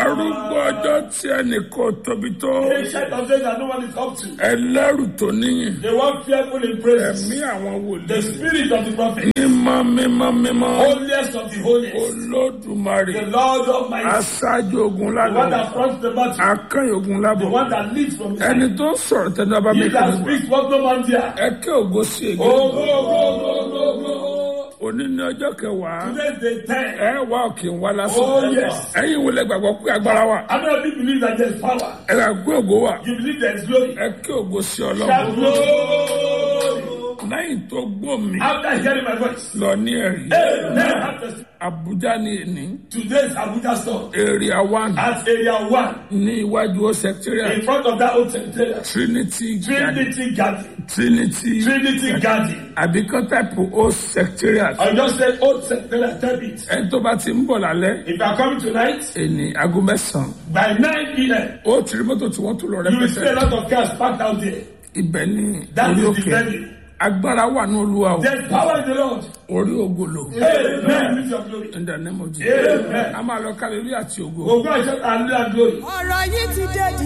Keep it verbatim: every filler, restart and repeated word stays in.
arúgbó ọjọ́ tí ẹnì kò tóbi tó. Ancient of days that no one is up to. ẹlẹ́rù tó níyìn. The one fearful in praise. ẹ̀mí àwọn wòlíì. The spirit of the prophet. mímọ́ mímọ́ mímọ́. Holiest of the holiest. olódùmarè. The Lord Almighty. aṣáájú ogun The one lábọ̀. that fronts the battle. akẹ́yìn ogun The lábọ̀. one that leads from the ẹni side. tó ń sọ̀rọ̀ tẹnu ọba He mi that kàn wá. speaks what no man hear. ẹ kí ògo sí ègbé. Oh, go, go, go, go, go. òní ní ọjọ́ kẹwàá. Today is day ten. ẹ wá òkè ń wá lásán. Oh, yes. ẹ̀yin wo lẹ gbàgbọ́ pé agbára wà. How many of you believe that there is power? ẹ gbà pé ògo wà. You believe there is glory. ẹ kí ògo sí Shout ọlọ́run. glory. lẹ́yìn tó gbọ́ mi After hearing my voice. lọ ní ẹ̀rí. Amen. After Abuja ní èní. today's Abuja store. area one At area one. ní iwájú ó In secretariat front of that old secretariat. Trinity Garden. Trinity Garden. Trinity Trinity Garden. àbíkọ́ type ó secretariat. I just said old secretariat, type it. ẹni tó bá ti ń bọ̀ lálẹ́ If you are coming tonight, èní aago mẹ́sàn-án. by nine p m, ó tìrí mọ́tò tí wọ́n tún lọ you will see a rẹpẹtẹ. lot of cars parked out there. ibẹ̀ ní That orí is the òkè. venue. agbára wà ní olúwa o. There is power in the Lord. orí ògolo. Amen. With your glory. in the name of Jesus. Amen. a máa lọ kálílì àti ògo. Go go and shout hallelujah and glory. ọ̀rọ̀ yìí ti dé di